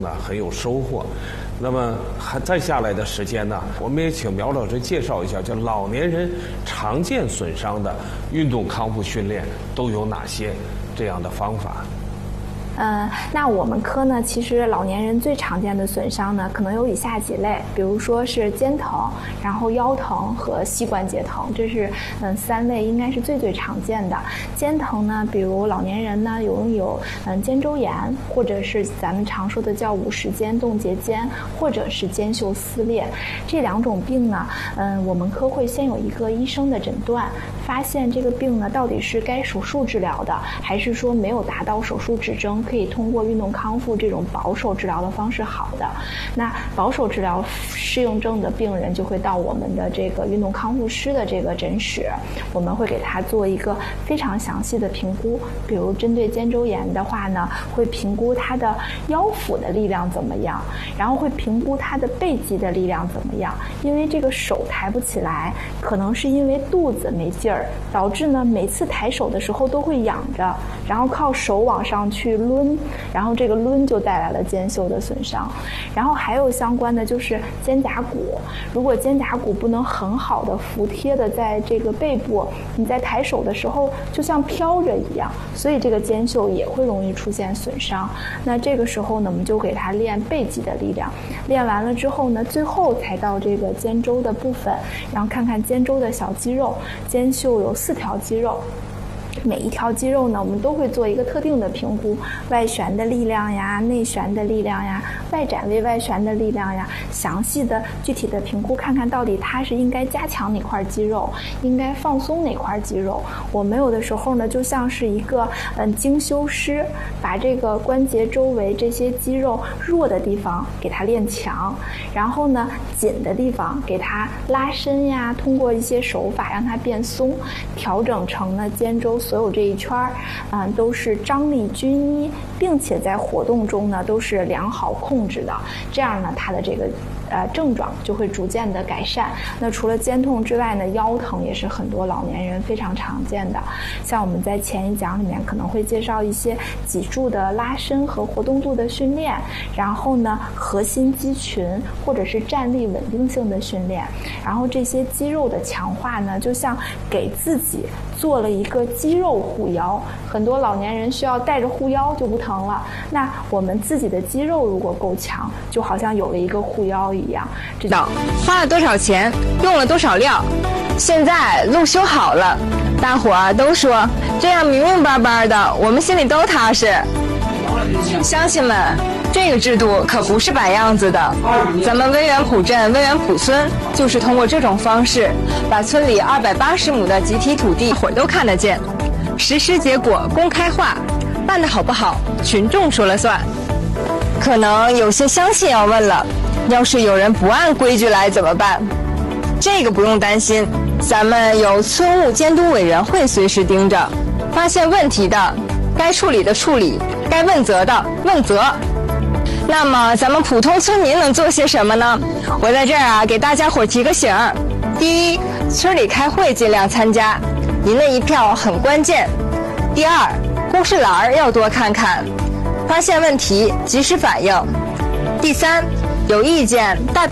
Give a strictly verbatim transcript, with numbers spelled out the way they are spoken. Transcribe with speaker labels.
Speaker 1: 那很有收获。那么还再下来的时间呢，我们也请苗老师介绍一下，就老年人常见损伤的运动康复训练都有哪些这样的方法。
Speaker 2: 嗯，那我们科呢，其实老年人最常见的损伤呢，可能有以下几类，比如说是肩疼，然后腰疼和膝关节疼，这是嗯三类应该是最最常见的。肩疼呢，比如老年人呢有有嗯肩周炎，或者是咱们常说的叫五十肩、冻结肩，或者是肩袖撕裂，这两种病呢，嗯，我们科会先有一个医生的诊断，发现这个病呢到底是该手术治疗的，还是说没有达到手术指征，可以通过运动康复这种保守治疗的方式好的。那保守治疗适应症的病人就会到我们的这个运动康复师的这个诊室，我们会给他做一个非常详细的评估。比如针对肩周炎的话呢，会评估他的腰腹的力量怎么样，然后会评估他的背肌的力量怎么样。因为这个手抬不起来，可能是因为肚子没劲儿，导致呢每次抬手的时候都会仰着，然后靠手往上去抡，然后这个抡就带来了肩袖的损伤。然后还有相关的就是肩胛骨，如果肩胛骨不能很好的服帖的在这个背部，你在抬手的时候就像飘着一样，所以这个肩袖也会容易出现损伤。那这个时候呢，我们就给他练背肌的力量，练完了之后呢，最后才到这个肩周的部分，然后看看肩周的小肌肉。肩袖有四条肌肉，每一条肌肉呢，我们都会做一个特定的评估，外旋的力量呀，内旋的力量呀，外展微外旋的力量呀，详细的具体的评估，看看到底它是应该加强哪块肌肉，应该放松哪块肌肉。我们有的时候呢，就像是一个嗯精修师，把这个关节周围这些肌肉弱的地方给它练强，然后呢紧的地方给它拉伸呀，通过一些手法让它变松，调整成了肩周所有这一圈儿，嗯，都是张力均一，并且在活动中呢都是良好控制的。这样呢，它的这个呃症状就会逐渐的改善。那除了肩痛之外呢，腰疼也是很多老年人非常常见的。像我们在前一讲里面可能会介绍一些脊柱的拉伸和活动度的训练，然后呢核心肌群或者是站立稳定性的训练，然后这些肌肉的强化呢，就像给自己做了一个肌肉护腰。很多老年人需要带着护腰就不疼了，那我们自己的肌肉如果够强，就好像有了一个护腰一样。
Speaker 3: 知道花了多少钱，用了多少料，现在路修好了，大伙儿都说这样明明白白的，我们心里都踏实。乡亲们，这个制度可不是摆样子的。咱们威远浦镇威远浦村就是通过这种方式，把村里二百八十亩的集体土地伙儿都看得见，实施结果公开化，办得好不好，群众说了算。可能有些乡亲要问了，要是有人不按规矩来怎么办？这个不用担心，咱们有村务监督委员会随时盯着，发现问题的该处理的处理，该问责的问责。那么咱们普通村民能做些什么呢？我在这儿啊给大家伙提个醒儿：第一，村里开会尽量参加，您的一票很关键；第二，公示栏儿要多看看，发现问题及时反映；第三，有意见大